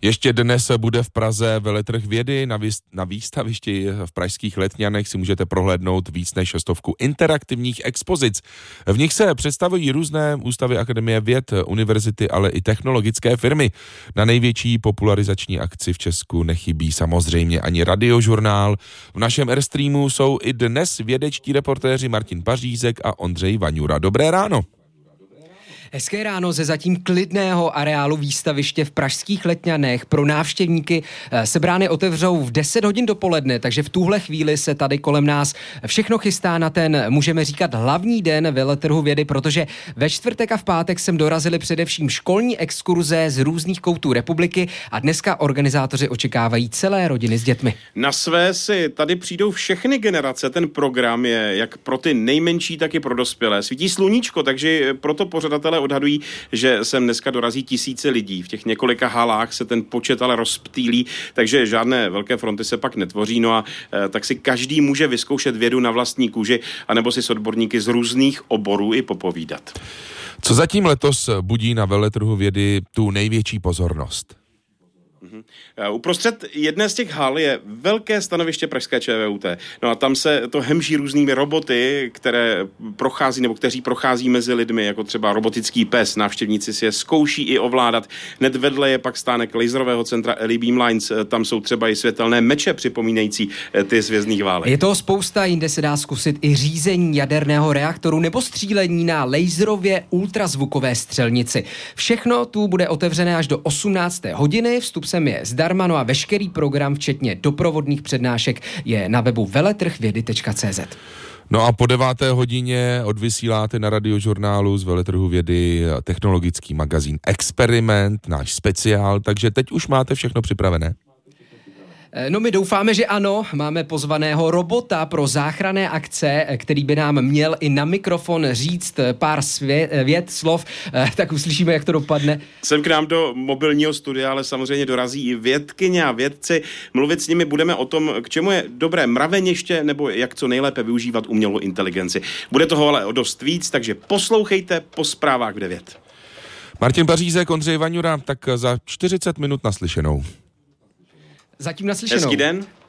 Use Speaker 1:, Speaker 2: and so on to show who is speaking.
Speaker 1: Ještě dnes bude v Praze veletrh vědy. Na výstavišti v pražských Letňanech si můžete prohlédnout víc než 100 interaktivních expozic. V nich se představují různé ústavy Akademie věd, univerzity, ale i technologické firmy. Na největší popularizační akci v Česku nechybí samozřejmě ani Radiožurnál. V našem Airstreamu jsou i dnes vědečtí reportéři Martin Pařízek a Ondřej Vaňura. Dobré ráno.
Speaker 2: Hezké ráno ze zatím klidného areálu výstaviště v pražských Letňanech. Pro návštěvníky se brány otevřou v 10 hodin dopoledne, takže v tuhle chvíli se tady kolem nás všechno chystá na ten, můžeme říkat, hlavní den veletrhu vědy, protože ve čtvrtek a v pátek sem dorazily především školní exkurze z různých koutů republiky a dneska organizátoři očekávají celé rodiny s dětmi.
Speaker 3: Na své si tady přijdou všechny generace, ten program je jak pro ty nejmenší, tak i pro dospělé. Svítí sluníčko, takže proto pořadatelé odhadují, že sem dneska dorazí tisíce lidí. V těch několika halách se ten počet ale rozptýlí, takže žádné velké fronty se pak netvoří. No a tak si každý může vyzkoušet vědu na vlastní kůži, anebo si s odborníky z různých oborů i popovídat.
Speaker 1: Co zatím letos budí na veletrhu vědy tu největší pozornost?
Speaker 3: Uprostřed jedné z těch hal je velké stanoviště pražské ČVUT. No a tam se to hemží různými roboty, které prochází nebo kteří prochází mezi lidmi, jako třeba robotický pes. Návštěvníci si je zkouší i ovládat. Hned vedle je pak stánek laserového centra Ellie Beamlines. Tam jsou třeba i světelné meče připomínající ty z Hvězdných válek.
Speaker 2: Je toho spousta, jinde se dá zkusit i řízení jaderného reaktoru nebo střílení na laserově ultrazvukové střelnici. Všechno tu bude otevřené až do 18. hodiny. Vstup sem je zdarma, no a veškerý program, včetně doprovodných přednášek, je na webu veletrhvědy.cz.
Speaker 1: No a po 9. hodině odvysíláte na Radiožurnálu z veletrhu vědy technologický magazín Experiment, náš speciál, takže teď už máte všechno připravené.
Speaker 2: No my doufáme, že ano, máme pozvaného robota pro záchranné akce, který by nám měl i na mikrofon říct pár slov, tak uslyšíme, jak to dopadne.
Speaker 3: Sem k nám do mobilního studia, ale samozřejmě dorazí i vědkyně a vědci. Mluvit s nimi budeme o tom, k čemu je dobré mraveniště, nebo jak co nejlépe využívat umělou inteligenci. Bude toho ale o dost víc, takže poslouchejte po zprávách v 9.
Speaker 1: Martin Pařízek, Ondřej Vaňura, tak za 40 minut naslyšenou.
Speaker 2: Zatím naslyšenou.
Speaker 3: Hezký den.